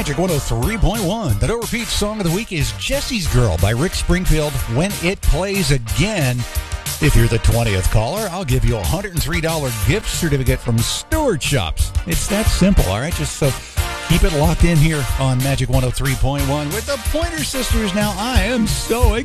Magic 103.1. The No Repeat song of the week is Jesse's Girl by Rick Springfield, When It Plays Again. If you're the 20th caller, I'll give you a $103 gift certificate from Stewart Shops. It's that simple, all right? Just so keep it locked in here on Magic 103.1 with the Pointer Sisters. Now, I am so